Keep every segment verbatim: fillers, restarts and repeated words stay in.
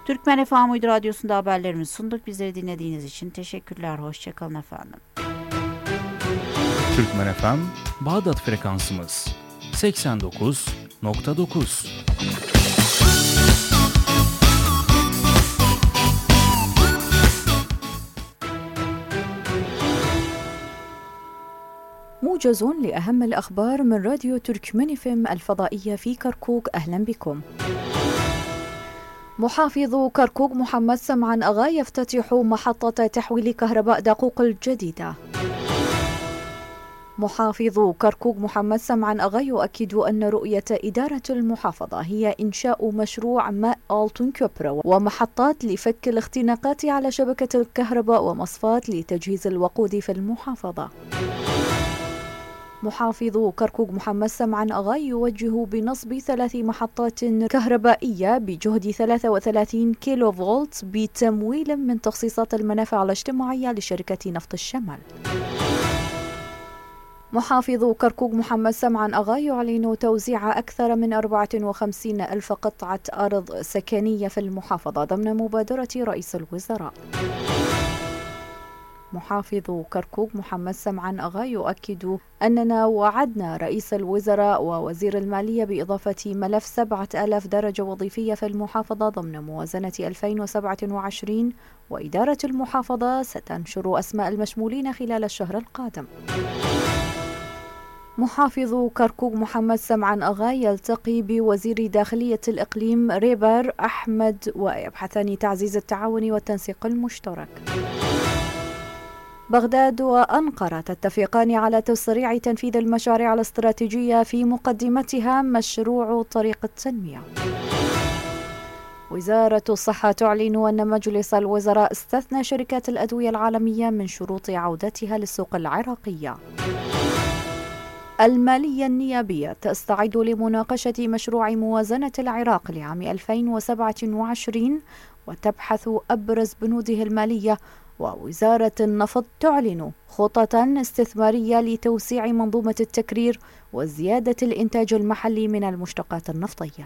Türkmen F M Uydu Radyosu'nda haberlerimizi sunduk. Bizleri dinlediğiniz için teşekkürler. Hoşçakalın efendim. Türkmen F M Bağdat frekansımız seksen dokuz nokta dokuz. موجز لأهم الأخبار من راديو تركمن اف ام الفضائية في كركوك. أهلا بكم. محافظ كركوك محمد سمعان أغا يفتتح محطة تحويل كهرباء دقوق الجديدة. محافظ كركوك محمد سمعان أغا يؤكد أن رؤية إدارة المحافظة هي إنشاء مشروع ماء ألتون كوبرا ومحطات لفك الاختناقات على شبكة الكهرباء ومصفات لتجهيز الوقود في المحافظة. محافظ كركوك محمد سمعان أغا يوجه بنصب ثلاث محطات كهربائية بجهد ثلاثة وثلاثين كيلو فولت بتمويل من تخصيصات المنافع الاجتماعية لشركة نفط الشمال. محافظ كركوك محمد سمعان أغا يعلن توزيع أكثر من أربعة وخمسين ألف قطعة أرض سكنية في المحافظة ضمن مبادرة رئيس الوزراء. محافظ كركوك محمد سمعان أغا يؤكد أننا وعدنا رئيس الوزراء ووزير المالية بإضافة ملف سبعة آلاف درجة وظيفية في المحافظة ضمن موازنة ألفين وسبعة وعشرين، وإدارة المحافظة ستنشر أسماء المشمولين خلال الشهر القادم. محافظ كركوك محمد سمعان أغا يلتقي بوزير داخلية الإقليم ريبر أحمد ويبحثان تعزيز التعاون والتنسيق المشترك. بغداد وأنقرة تتفقان على تسريع تنفيذ المشاريع الاستراتيجية في مقدمتها مشروع طريق التنمية. وزارة الصحة تعلن أن مجلس الوزراء استثنى شركات الأدوية العالمية من شروط عودتها للسوق العراقية. المالية النيابية تستعد لمناقشة مشروع موازنة العراق لعام ألفين وسبعة وعشرين وتبحث أبرز بنوده المالية. ووزارة النفط تعلن خططا استثمارية لتوسيع منظومة التكرير وزيادة الإنتاج المحلي من المشتقات النفطية.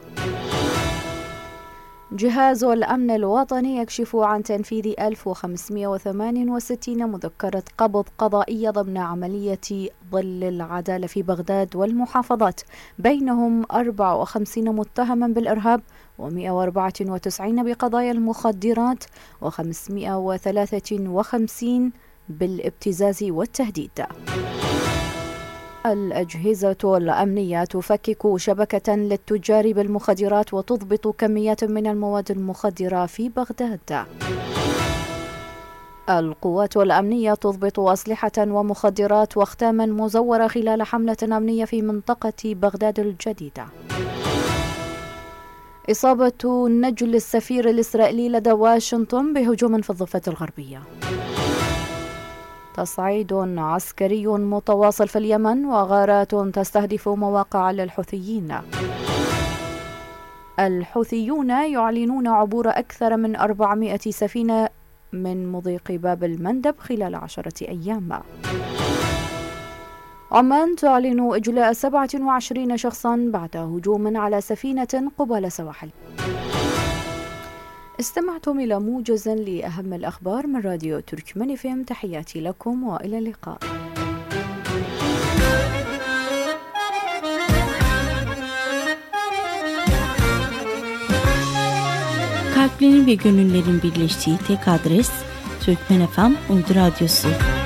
جهاز الأمن الوطني يكشف عن تنفيذ ألف وخمسمائة وثمانية وستين مذكرة قبض قضائية ضمن عملية ظل العدالة في بغداد والمحافظات، بينهم أربعة وخمسين متهما بالإرهاب ومئة وأربعة وتسعين بقضايا المخدرات وخمسمائة وثلاثة وخمسين بالابتزاز والتهديد. الأجهزة الأمنية تفكك شبكة للتجار بالمخدرات وتضبط كميات من المواد المخدرة في بغداد. القوات الأمنية تضبط أسلحة ومخدرات وأختاما مزورة خلال حملة أمنية في منطقة بغداد الجديدة. إصابة نجل السفير الإسرائيلي لدى واشنطن بهجوم في الضفة الغربية. تصعيد عسكري متواصل في اليمن وغارات تستهدف مواقع للحوثيين. الحوثيون يعلنون عبور أكثر من أربعمائة سفينة من مضيق باب المندب خلال عشرة أيام. عمان تعلن إجلاء سبعة وعشرين شخصا بعد هجوم على سفينة قبال سواحل. استمعتم إلى موجز لأهم الأخبار من راديو تركمن اف ام. تحياتي لكم وإلى اللقاء. Kalplerin ve gönüllerin birleştiği tek adres Türkmen F M Uydu Radyosu.